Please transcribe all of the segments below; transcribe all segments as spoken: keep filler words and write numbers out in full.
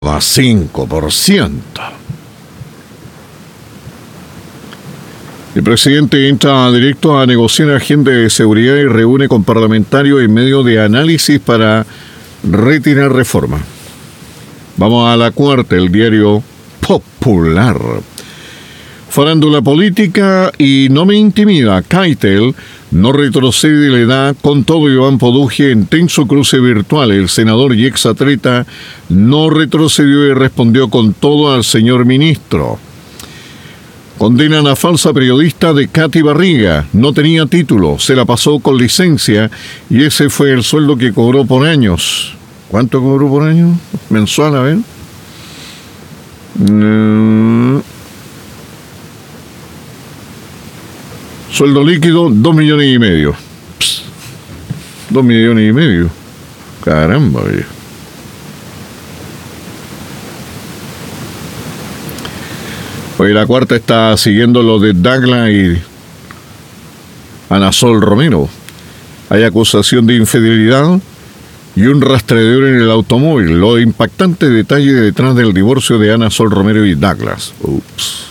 cinco por ciento. El presidente entra directo a negociar agenda de seguridad y reúne con parlamentarios en medio de análisis para retirar reforma. Vamos a la cuarta, el diario Popular. Farándula política y no me intimida. Keitel no retrocede y le da con todo Iván Poduje en tenso cruce virtual. El senador y exatleta no retrocedió y respondió con todo al señor ministro. Condenan a falsa periodista de Katy Barriga. No tenía título, se la pasó con licencia y ese fue el sueldo que cobró por años. ¿Cuánto cobró por año? Mensual, a ver. Mm. Sueldo líquido, dos millones y medio. Psst. Dos millones y medio. Caramba, oye. Hoy la cuarta está siguiendo lo de Douglas y Ana Sol Romero. Hay acusación de infidelidad y un rastreador en el automóvil. Lo impactante detalle detrás del divorcio de Ana Sol Romero y Douglas. Ups.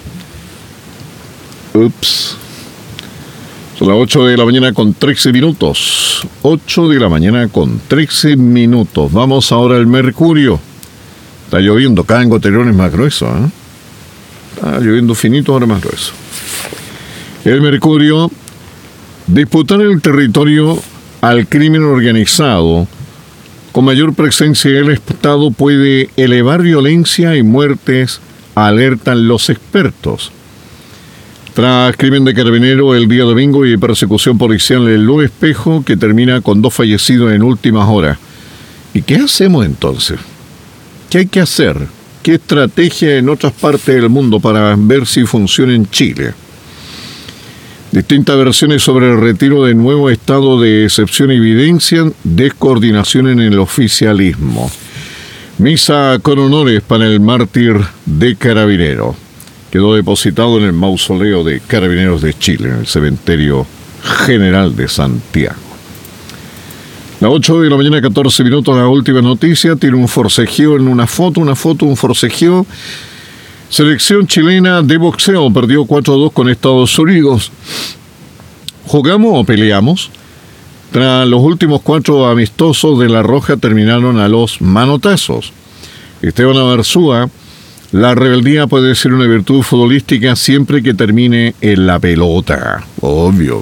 Ups. Son las ocho de la mañana con trece minutos. ocho de la mañana con trece minutos. Vamos ahora al Mercurio. Está lloviendo, cada goterón es más grueso, ¿eh? Está lloviendo finito, ahora más grueso. El Mercurio. Disputar el territorio al crimen organizado con mayor presencia del Estado puede elevar violencia y muertes, alertan los expertos. Tras crimen de carabinero el día domingo y persecución policial en Lo Espejo que termina con dos fallecidos en últimas horas. ¿Y qué hacemos entonces? ¿Qué hay que hacer? ¿Qué estrategia en otras partes del mundo para ver si funciona en Chile? Distintas versiones sobre el retiro de nuevo estado de excepción evidencian descoordinación en el oficialismo. Misa con honores para el mártir de Carabinero. Quedó depositado en el mausoleo de Carabineros de Chile, en el Cementerio General de Santiago. Las ocho de la mañana, catorce minutos, la última noticia. Tiene un forcejeo en una foto, una foto, un forcejeo. Selección chilena de boxeo perdió cuatro a dos con Estados Unidos. ¿Jugamos o peleamos? Tras los últimos cuatro amistosos de La Roja terminaron a los manotazos. Esteban Abarzúa, la rebeldía puede ser una virtud futbolística siempre que termine en la pelota. Obvio.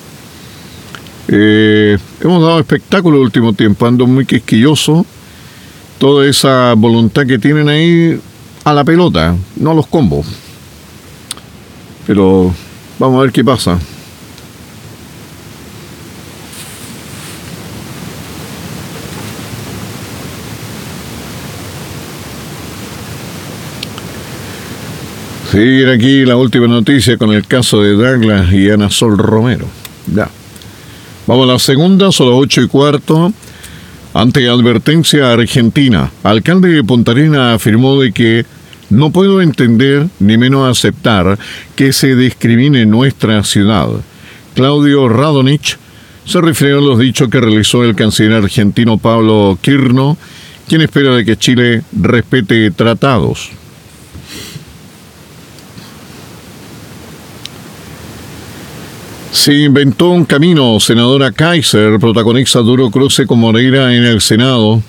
Eh, hemos dado espectáculo el último tiempo, ando muy quisquilloso. Toda esa voluntad que tienen ahí a la pelota, no a los combos. Pero vamos a ver qué pasa. Seguir aquí la última noticia con el caso de Douglas y Ana Sol Romero. Ya. Vamos a la segunda, son las ocho y cuarto. Ante advertencia argentina, alcalde de Punta Arenas afirmó de que no puedo entender ni menos aceptar que se discrimine nuestra ciudad. Claudio Radonich se refirió a los dichos que realizó el canciller argentino Pablo Kirno, quien espera de que Chile respete tratados. Se inventó un camino, senadora Kaiser protagoniza duro cruce con Moreira en el Senado.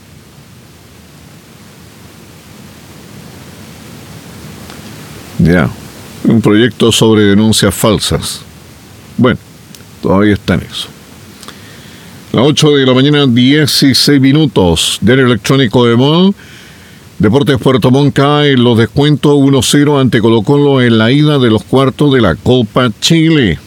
Ya, un proyecto sobre denuncias falsas. Bueno, todavía está en eso. Las ocho de la mañana, dieciséis minutos, del electrónico de Mall. Deportes Puerto Montt cae en los descuentos uno cero ante Colo-Colo en la ida de los cuartos de la Copa Chile.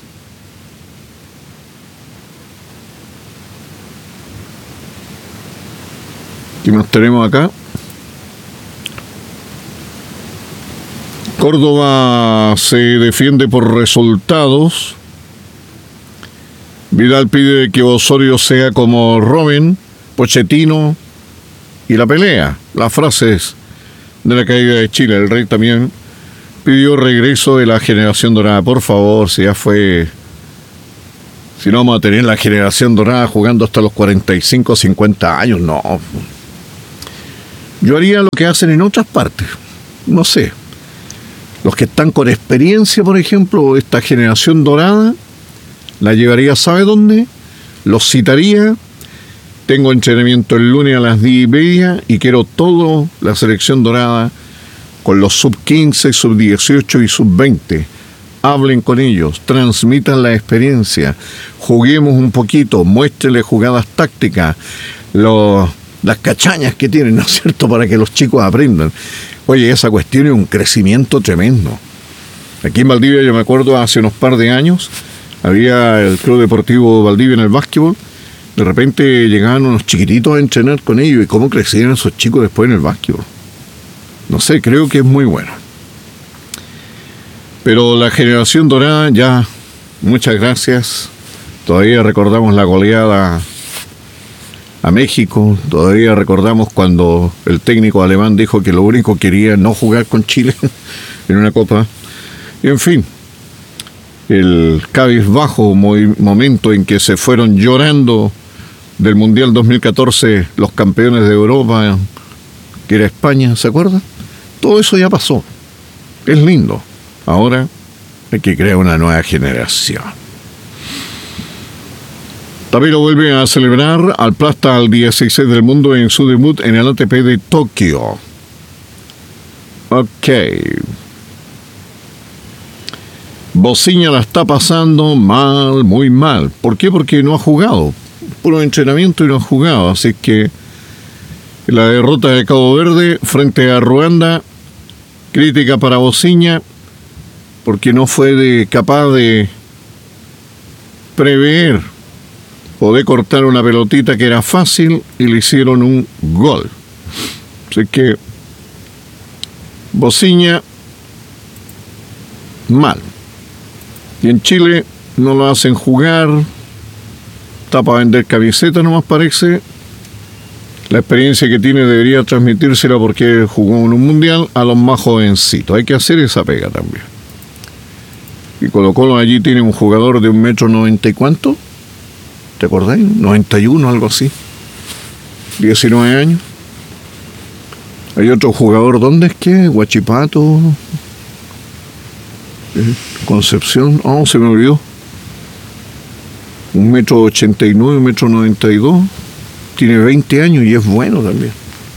¿Qué más tenemos acá? Córdoba se defiende por resultados. Vidal pide que Osorio sea como Robin, Pochettino y la pelea. Las frases de la caída de Chile. El Rey también pidió regreso de la generación dorada. Por favor, si ya fue... Si no vamos a tener la generación dorada jugando hasta los cuarenta y cinco, cincuenta años, no. Yo haría lo que hacen en otras partes. No sé. Los que están con experiencia, por ejemplo, esta generación dorada, la llevaría, ¿sabe dónde? Los citaría. Tengo entrenamiento el lunes a las diez y media y quiero toda la selección dorada con los sub quince, sub dieciocho y sub veinte. Hablen con ellos, transmitan la experiencia, juguemos un poquito, muéstrenle jugadas tácticas, los, las cachañas que tienen, ¿no es cierto?, para que los chicos aprendan. Oye, esa cuestión es un crecimiento tremendo. Aquí en Valdivia, yo me acuerdo, hace unos par de años, había el Club Deportivo Valdivia en el básquetbol. De repente llegaban unos chiquititos a entrenar con ellos y cómo crecieron esos chicos después en el básquetbol. No sé, creo que es muy bueno. Pero la generación dorada, ya, muchas gracias. Todavía recordamos la goleada a México. Todavía recordamos cuando el técnico alemán dijo que lo único que quería no jugar con Chile en una copa. Y en fin, el cabizbajo momento en que se fueron llorando del Mundial dos mil catorce los campeones de Europa, que era España, ¿se acuerdan? Todo eso ya pasó. Es lindo. Ahora hay que crear una nueva generación. También lo vuelve a celebrar al Plasta al dieciséis del mundo en su debut en el A T P de Tokio. Ok. Bociña la está pasando mal, muy mal. ¿Por qué? Porque no ha jugado. Puro entrenamiento y no ha jugado. Así que la derrota de Cabo Verde frente a Ruanda, crítica para Bociña, porque no fue de, capaz de prever o de cortar una pelotita que era fácil y le hicieron un gol. Así que Bociña mal. Y en Chile no lo hacen jugar, está para vender camisetas nomás parece. La experiencia que tiene debería transmitírsela porque jugó en un mundial a los más jovencitos. Hay que hacer esa pega también. Y Colo Colo allí tiene un jugador de un metro noventa y cuánto, ¿te acordáis? noventa y uno, algo así. diecinueve años. Hay otro jugador, ¿dónde es que? Huachipato. ¿Eh? Concepción. Oh, se me olvidó. Un metro ochenta y nueve, un metro noventa y dos. Tiene veinte años y es bueno también.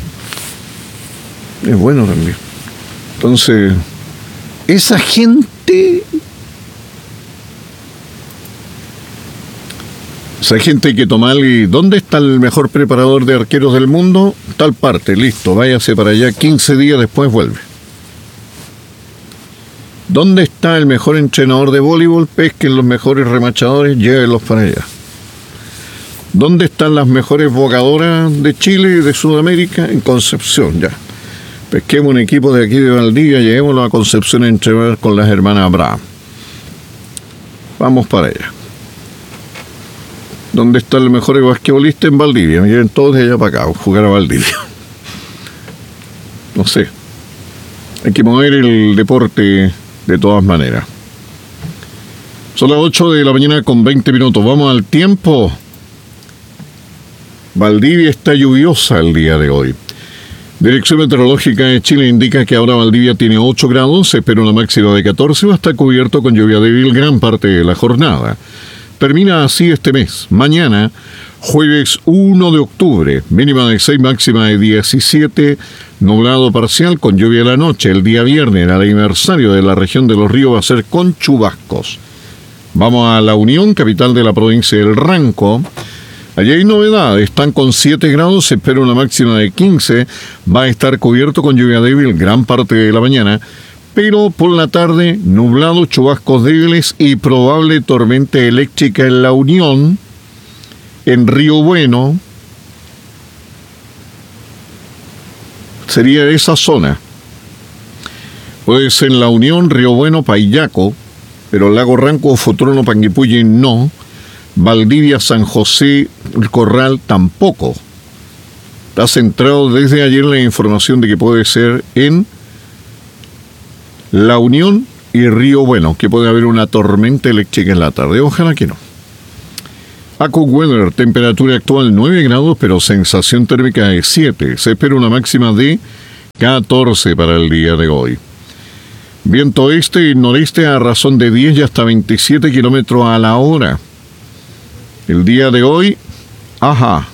Es bueno también. Entonces, esa gente... Esa gente hay que tomarle. ¿Dónde está el mejor preparador de arqueros del mundo? Tal parte, listo, váyase para allá, quince días después vuelve. ¿Dónde está el mejor entrenador de voleibol? Pesquen los mejores remachadores, llévenlos para allá. ¿Dónde están las mejores bogadoras de Chile y de Sudamérica? En Concepción, ya. Pesquemos un equipo de aquí de Valdivia, llevémoslo a Concepción a entrenar con las hermanas Abraham. Vamos para allá. ¿Dónde está el mejor basquetbolista? En Valdivia. Me lleven todos de allá para acá, a jugar a Valdivia. No sé. Hay que mover el deporte de todas maneras. Son las ocho de la mañana con veinte minutos. Vamos al tiempo. Valdivia está lluviosa el día de hoy. Dirección Meteorológica de Chile indica que ahora Valdivia tiene ocho grados, se espera una máxima de catorce, va a estar cubierto con lluvia débil gran parte de la jornada. Termina así este mes. Mañana, jueves uno de octubre, mínima de seis, máxima de diecisiete, nublado parcial con lluvia en la noche. El día viernes, el aniversario de la región de Los Ríos va a ser con chubascos. Vamos a La Unión, capital de la provincia del Ranco. Allí hay novedades, están con siete grados, se espera una máxima de quince, va a estar cubierto con lluvia débil gran parte de la mañana, pero por la tarde, nublado, chubascos débiles y probable tormenta eléctrica en La Unión, en Río Bueno. Sería esa zona. Puede ser en La Unión, Río Bueno, Paillaco, pero Lago Ranco, Futrono, Panguipulli no. Valdivia, San José, El Corral tampoco. Está centrado desde ayer la información de que puede ser en La Unión y Río Bueno, que puede haber una tormenta eléctrica en la tarde. Ojalá que no. AccuWeather, temperatura actual nueve grados, pero sensación térmica de siete. Se espera una máxima de catorce para el día de hoy. Viento este y noreste a razón de diez y hasta veintisiete kilómetros a la hora. El día de hoy, ajá,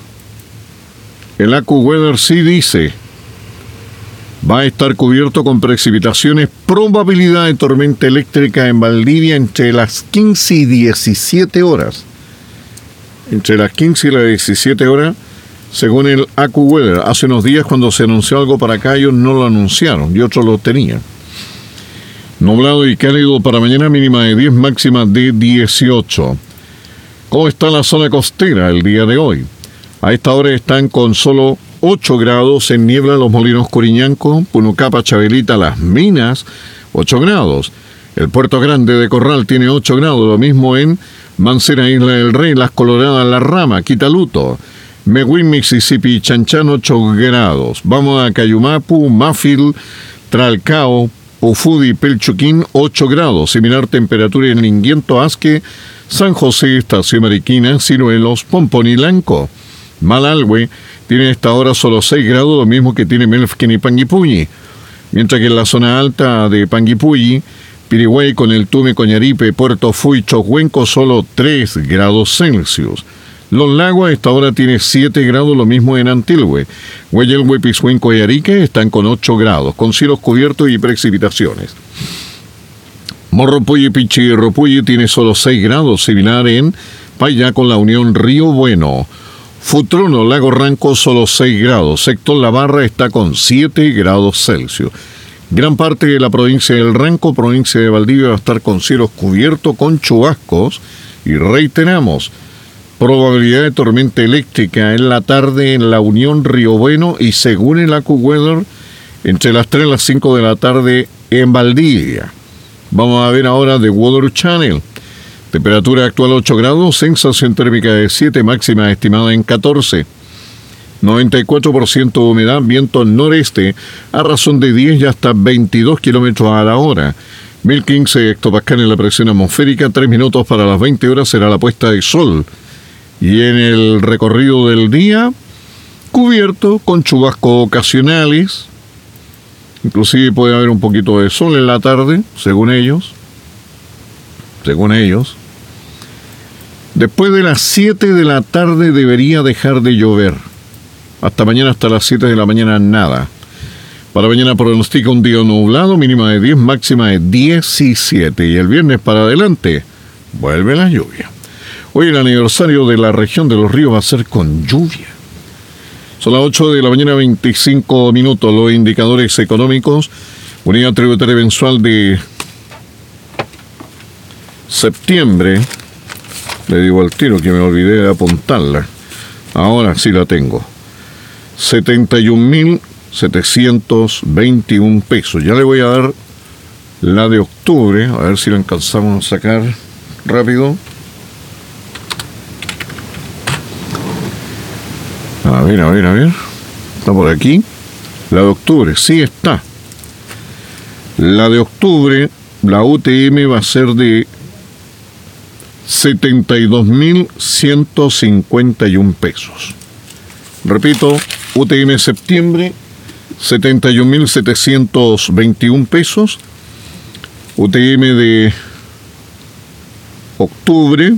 el AccuWeather sí dice, va a estar cubierto con precipitaciones, probabilidad de tormenta eléctrica en Valdivia entre las quince y diecisiete horas. Entre las quince y las diecisiete horas, según el AccuWeather. Hace unos días cuando se anunció algo para acá, ellos no lo anunciaron y otros lo tenían. Nublado y cálido para mañana, mínima de diez, máxima de dieciocho. ¿Cómo está la zona costera el día de hoy? A esta hora están con solo ocho grados en niebla los Molinos Curiñanco, Punucapa, Chabelita, Las Minas, ocho grados. El Puerto Grande de Corral tiene ocho grados, lo mismo en Mancera, Isla del Rey, Las Coloradas, La Rama, Quitaluto, Mehuín, Mississippi y Chanchán, ocho grados. Vamos a Cayumapu, Mafil, Tralcao, Pufudi, Pelchuquín, ocho grados. Similar temperatura en Linguiento, Asque, San José, Estación Mariquina, Ciruelos, Pomponilanco. Malalhue tiene a esta hora solo seis grados, lo mismo que tiene Melfquén y Panguipulli. Mientras que en la zona alta de Panguipulli, Pirigüey, con el Tume, Coñaripe, Puerto Fuy, Chocuenco, solo tres grados Celsius. Los Lagos a esta hora tiene siete grados, lo mismo en Antilhue. Hueyelhue, Pisuenco y Arique están con ocho grados, con cielos cubiertos y precipitaciones. Morropulli, Pichi y Ropulli tiene solo seis grados, similar en Payá con la Unión Río Bueno. Futrono, Lago Ranco, solo seis grados. Sector La Barra está con siete grados Celsius. Gran parte de la provincia del Ranco, provincia de Valdivia, va a estar con cielos cubiertos con chubascos. Y reiteramos, probabilidad de tormenta eléctrica en la tarde en la Unión Río Bueno y según el AccuWeather, entre las tres y las cinco de la tarde en Valdivia. Vamos a ver ahora The Weather Channel. Temperatura actual ocho grados, sensación térmica de siete, máxima estimada en catorce. noventa y cuatro por ciento de humedad, viento noreste a razón de diez y hasta veintidós kilómetros a la hora. mil quince hectopascales en la presión atmosférica, tres minutos para las veinte horas será la puesta de sol. Y en el recorrido del día, cubierto con chubascos ocasionales. Inclusive puede haber un poquito de sol en la tarde, según ellos. Según ellos. Después de las siete de la tarde debería dejar de llover. Hasta mañana, hasta las siete de la mañana, nada. Para mañana pronostica un día nublado, mínima de diez, máxima de diecisiete. Y el viernes para adelante, vuelve la lluvia. Hoy el aniversario de la región de los ríos va a ser con lluvia. Son las ocho de la mañana, veinticinco minutos. Los indicadores económicos, unidad tributaria mensual de septiembre. Le digo al tiro que me olvidé de apuntarla. Ahora sí la tengo. setenta y un mil setecientos veintiún pesos. Ya le voy a dar la de octubre, a ver si la alcanzamos a sacar rápido. A ver, a ver, a ver. Está por aquí. La de octubre, sí está. La de octubre, la U T M va a ser de setenta y dos mil ciento cincuenta y un pesos. Repito, U T M septiembre, setenta y un mil setecientos veintiún pesos. U T M de octubre,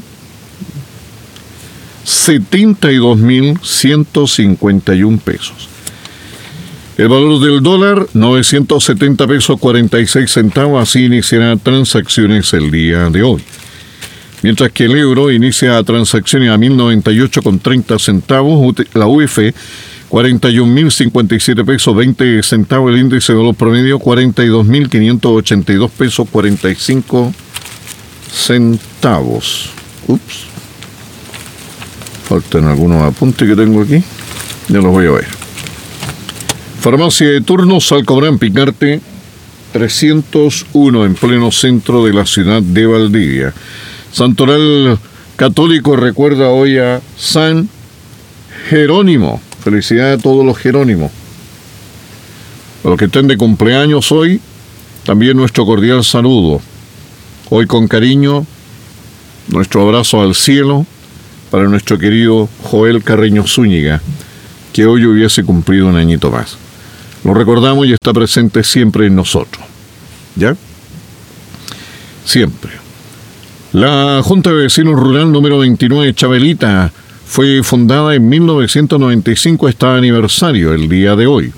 setenta y dos mil ciento cincuenta y un pesos. El valor del dólar, novecientos setenta pesos cuarenta y seis centavos. Así iniciarán transacciones el día de hoy. Mientras que el euro inicia transacciones a mil noventa y ocho con treinta centavos. La U F, cuarenta y un mil cincuenta y siete pesos veinte centavos. El índice de valor promedio, cuarenta y dos mil quinientos ochenta y dos pesos cuarenta y cinco centavos. Ups. Faltan algunos apuntes que tengo aquí. Ya los voy a ver. Farmacia de turno, Salcobrán, Picarte, trescientos uno, en pleno centro de la ciudad de Valdivia. Santoral Católico recuerda hoy a San Jerónimo. Felicidades a todos los Jerónimos. A los que estén de cumpleaños hoy, también nuestro cordial saludo. Hoy con cariño, nuestro abrazo al cielo para nuestro querido Joel Carreño Zúñiga, que hoy hubiese cumplido un añito más. Lo recordamos y está presente siempre en nosotros. ¿Ya? Siempre. La Junta de Vecinos Rural número veintinueve Chabelita fue fundada en mil novecientos noventa y cinco, está de aniversario el día de hoy.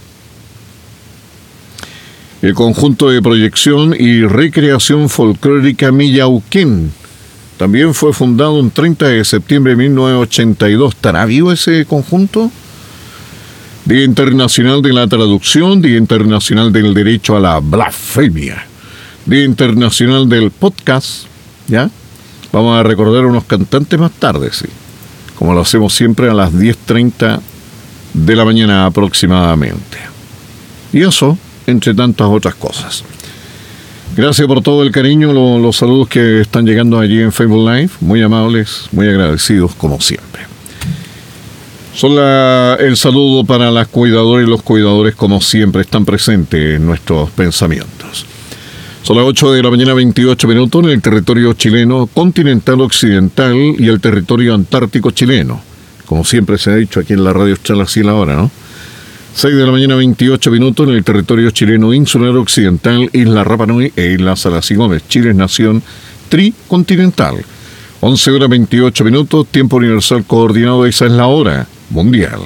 El conjunto de proyección y recreación folclórica Millauquén también fue fundado un treinta de septiembre de mil novecientos ochenta y dos. ¿Estará vivo ese conjunto? Día Internacional de la Traducción, Día Internacional del Derecho a la Blasfemia, Día Internacional del Podcast, ¿ya? Vamos a recordar a unos cantantes más tarde, sí, como lo hacemos siempre a las diez treinta de la mañana aproximadamente. Y eso, entre tantas otras cosas. Gracias por todo el cariño, lo, los saludos que están llegando allí en Facebook Live, muy amables, muy agradecidos como siempre. Son la, el saludo para las cuidadoras y los cuidadores como siempre están presentes en nuestros pensamientos. Son las ocho de la mañana, veintiocho minutos en el territorio chileno continental occidental y el territorio antártico chileno. Como siempre se ha dicho aquí en la radio Chalacil ahora, ¿no? seis de la mañana, veintiocho minutos en el territorio chileno insular occidental, Isla Rapa Nui e Isla Salas y Gómez. Chile es nación tricontinental. once horas veintiocho minutos, tiempo universal coordinado, esa es la hora mundial.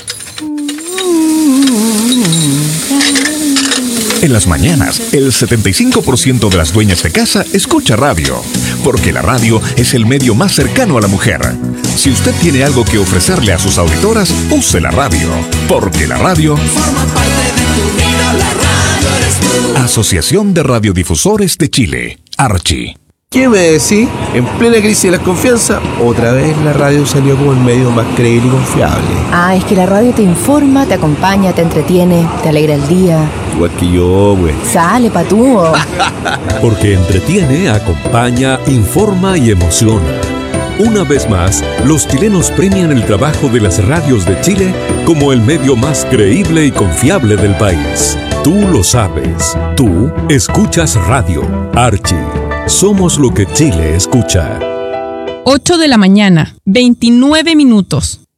En las mañanas, el setenta y cinco por ciento de las dueñas de casa escucha radio, porque la radio es el medio más cercano a la mujer. Si usted tiene algo que ofrecerle a sus auditoras, use la radio, porque la radio forma parte de tu vida, la radio eres tú. Asociación de Radiodifusores de Chile, Archi. ¿Qué me decís? En plena crisis de la confianza, otra vez la radio salió como el medio más creíble y confiable. Ah, es que la radio te informa, te acompaña, te entretiene, te alegra el día. Igual que yo, güey. Sale, patúo. Porque entretiene, acompaña, informa y emociona. Una vez más, los chilenos premian el trabajo de las radios de Chile como el medio más creíble y confiable del país. Tú lo sabes. Tú escuchas radio. Archi. Somos lo que Chile escucha. ocho de la mañana, veintinueve minutos.